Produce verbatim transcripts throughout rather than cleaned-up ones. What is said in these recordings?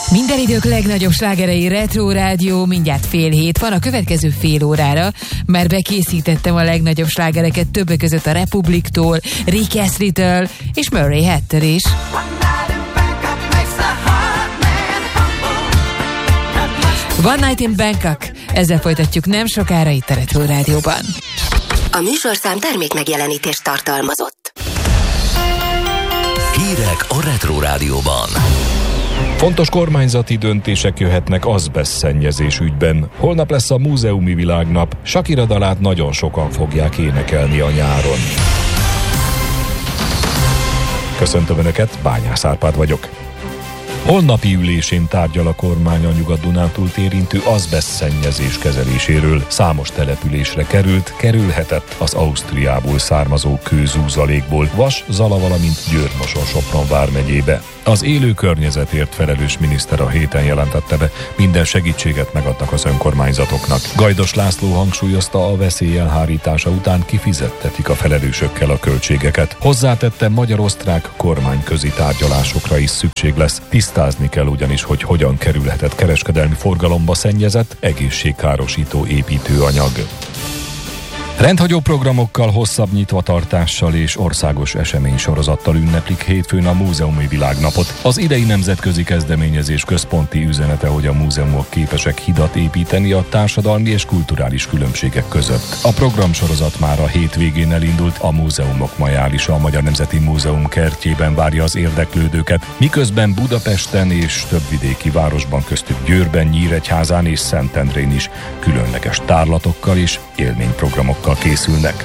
Minden idők legnagyobb slágerei Retro Rádió, mindjárt fél hét van a következő fél órára. Már bekészítettem a legnagyobb slágereket, többek között a Republiktól, Rick Astley-től és Murray Hattől is. One Night in Bangkok. Ezzel folytatjuk nem sokára itt a Retro Rádióban. A műsorszám termék megjelenítést tartalmazott. Hírek a Retro Rádióban. Fontos kormányzati döntések jöhetnek azbestszennyezés ügyben. Holnap lesz a múzeumi világnap. Shakira dalát nagyon sokan fogják énekelni a nyáron. Köszöntöm Önöket, Bányász Árpád vagyok. Holnapi ülésén tárgyal a kormány a Nyugat-Dunántúlt érintő azbestszennyezés kezeléséről. Számos településre került, kerülhetett az Ausztriából származó kőzúzalékból, Vas, Zala, valamint Győr-Moson-Sopron vármegyébe. Az élő környezetért felelős miniszter a héten jelentette be, minden segítséget megadnak az önkormányzatoknak. Gajdos László hangsúlyozta, a veszély elhárítása után kifizettetik a felelősökkel a költségeket. Hozzátette, magyar-osztrák kormányközi tárgyalásokra is szükség lesz. Tisztázni kell ugyanis, hogy hogyan kerülhetett kereskedelmi forgalomba szennyezett, egészségkárosító építőanyag. Rendhagyó programokkal, hosszabb nyitvatartással és országos eseménysorozattal ünneplik hétfőn a múzeumi világnapot. Az idei nemzetközi kezdeményezés központi üzenete, hogy a múzeumok képesek hidat építeni a társadalmi és kulturális különbségek között. A programsorozat már a hétvégén elindult, a Múzeumok Majálisa, a Magyar Nemzeti Múzeum kertjében várja az érdeklődőket, miközben Budapesten és több vidéki városban, köztük Győrben, Nyíregyházán és Szentendrén is különleges tárlatokkal és élményprogramokkal készülnek.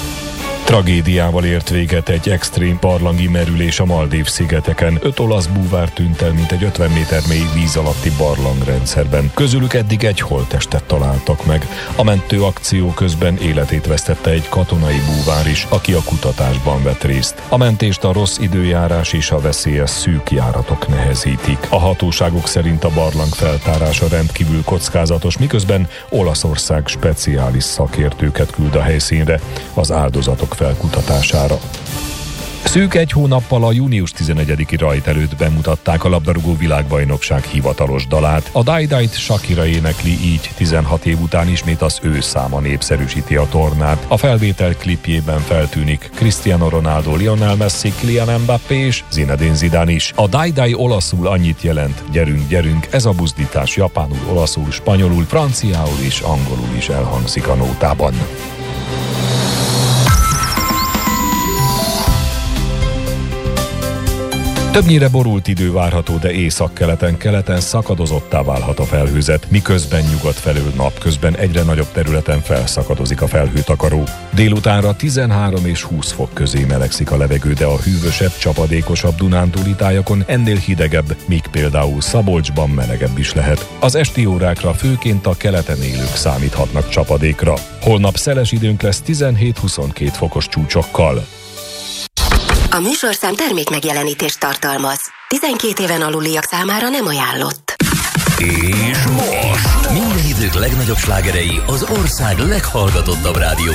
Tragédiával ért véget egy extrém barlangi merülés a Maldív-szigeteken. Öt olasz búvár tűnt el, mint egy ötven méter mély víz alatti barlangrendszerben. Közülük eddig egy holttestet találtak meg. A mentőakció közben életét vesztette egy katonai búvár is, aki a kutatásban vett részt. A mentést a rossz időjárás és a veszélyes szűk járatok nehezítik. A hatóságok szerint a barlang feltárása rendkívül kockázatos, miközben Olaszország speciális szakértőket küld a helyszínre az áldozatok felkutatására. Szűk egy hónappal a június tizenegyediki rajt előtt bemutatták a labdarúgó világbajnokság hivatalos dalát. A Die Die-t Shakira énekli, így tizenhat év után ismét az ő száma népszerűsíti a tornát. A felvétel klipjében feltűnik Cristiano Ronaldo, Lionel Messi, Kylian Mbappé és Zinedine Zidane is. A Die Die olaszul annyit jelent: gyerünk, gyerünk, ez a buzdítás japánul, olaszul, spanyolul, franciául és angolul is elhangzik a nótában. Többnyire borult idő várható, de északkeleten, keleten szakadozottá válhat a felhőzet, miközben nyugat felől napközben egyre nagyobb területen felszakadozik a felhőtakaró. Délutánra tizenhárom és húsz fok közé melegszik a levegő, de a hűvösebb, csapadékosabb dunántúli tájakon ennél hidegebb, míg például Szabolcsban melegebb is lehet. Az esti órákra főként a keleten élők számíthatnak csapadékra. Holnap szeles időnk lesz tizenhét-huszonkét fokos csúcsokkal. A műsorszám termék megjelenítést tartalmaz. tizenkét éven aluliak számára nem ajánlott. És most minden idők legnagyobb slágerei az ország leghallgatottabb rádió